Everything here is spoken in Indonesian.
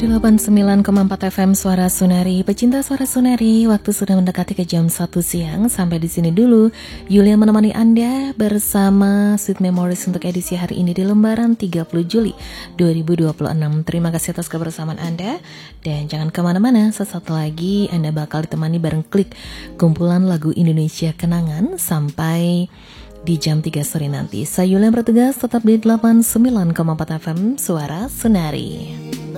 89,4 FM Suara Sunari, pecinta Suara Sunari, waktu sudah mendekati ke jam 1 siang. Sampai di sini dulu, Yulia menemani Anda bersama Sweet Memories untuk edisi hari ini di lembaran 30 Juli 2026. Terima kasih atas kebersamaan Anda, dan jangan kemana-mana, sesaat lagi Anda bakal ditemani bareng Klik, kumpulan lagu Indonesia Kenangan, sampai di jam 3 sore nanti. Saya Yulia bertugas tetap di 89,4 FM Suara Sunari.